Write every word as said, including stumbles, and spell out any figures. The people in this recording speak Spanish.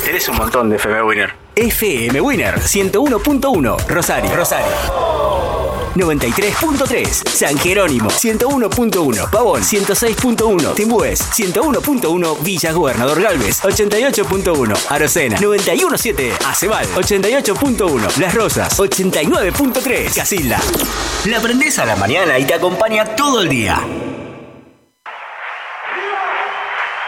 Tenés un montón de F M Winner. F M Winner ciento uno punto uno, Rosario. Rosario. noventa y tres punto tres, San Jerónimo ciento uno punto uno, Pavón ciento seis punto uno, Timbués ciento uno punto uno, Villa Gobernador Galvez ochenta y ocho punto uno, Arocena noventa y uno punto siete, Aceval ochenta y ocho punto uno, Las Rosas ochenta y nueve punto tres, Casilda. La prendés a la mañana y te acompaña todo el día.